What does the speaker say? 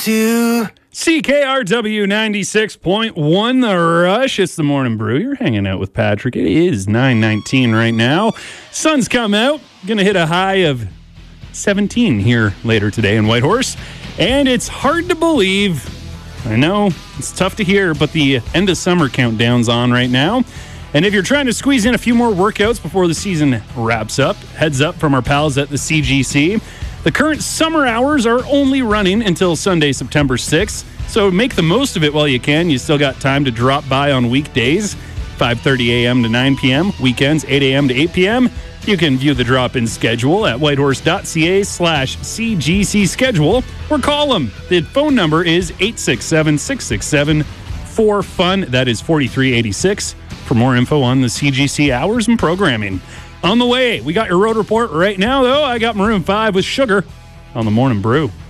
to CKRW 96.1 The Rush. It's the Morning Brew. You're hanging out with Patrick. It is 9:19 right now. Sun's come out. Going to hit a high of 17 here later today in Whitehorse. And it's hard to believe. I know, it's tough to hear, but the end of summer countdown's on right now. And if you're trying to squeeze in a few more workouts before the season wraps up, heads up from our pals at the CGC. The current summer hours are only running until Sunday, September 6th, so make the most of it while you can. You still got time to drop by on weekdays, 5:30 a.m. to 9 p.m., weekends, 8 a.m. to 8 p.m. You can view the drop-in schedule at whitehorse.ca/CGC schedule or call them. The phone number is 867-667-4FUN. That is 4386 for more info on the CGC hours and programming. On the way, we got your road report right now, though. I got Maroon 5 with Sugar on the Morning Brew.